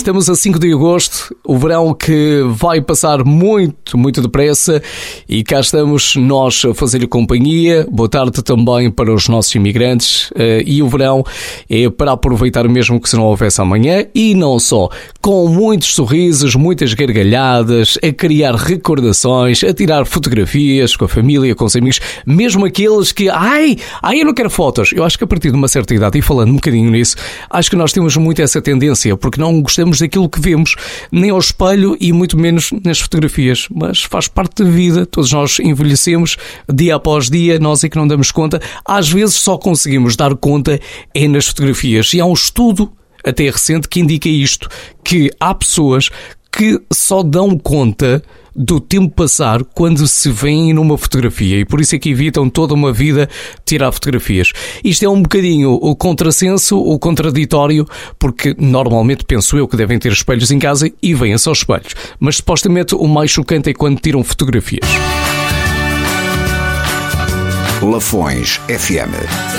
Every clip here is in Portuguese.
estamos a 5 de agosto, o verão que vai passar muito, muito depressa e cá estamos nós a fazer-lhe companhia. Boa tarde também para os nossos imigrantes e o verão é para aproveitar mesmo que se não houvesse amanhã e não só, com muitos sorrisos, muitas gargalhadas, a criar recordações, a tirar fotografias com a família, com os amigos, mesmo aqueles que, eu não quero fotos. Eu acho que a partir de uma certa idade, e falando um bocadinho nisso, acho que nós temos muito essa tendência, porque não gostamos daquilo que vemos, nem ao espelho e muito menos nas fotografias, mas faz parte da vida, todos nós envelhecemos dia após dia, nós é que não damos conta, às vezes só conseguimos dar conta é nas fotografias, e há um estudo até recente que indica isto, que há pessoas que só dão conta do tempo passar quando se vêem numa fotografia e por isso é que evitam toda uma vida tirar fotografias. Isto é um bocadinho o contrassenso, o contraditório, porque normalmente penso eu que devem ter espelhos em casa e veem-se aos espelhos, mas supostamente o mais chocante é quando tiram fotografias. Lafões FM.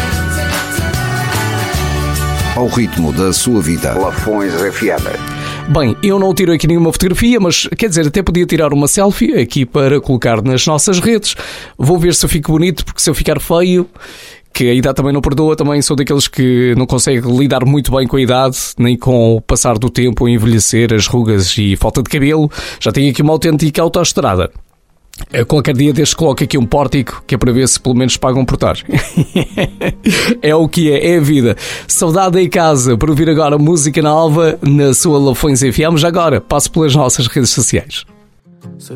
Ao ritmo da sua vida. Lafões FM. Bem, eu não tiro aqui nenhuma fotografia, mas quer dizer, até podia tirar uma selfie aqui para colocar nas nossas redes. Vou ver se eu fico bonito, porque se eu ficar feio, que a idade também não perdoa, também sou daqueles que não conseguem lidar muito bem com a idade, nem com o passar do tempo, envelhecer, as rugas e falta de cabelo. Já tenho aqui uma autêntica autoestrada. Qualquer dia deste coloco aqui um pórtico, que é para ver se pelo menos pagam por estar. É o que é a vida. Saudade em casa por ouvir agora música nova na sua Lafões FM. Já agora, passo pelas nossas redes sociais.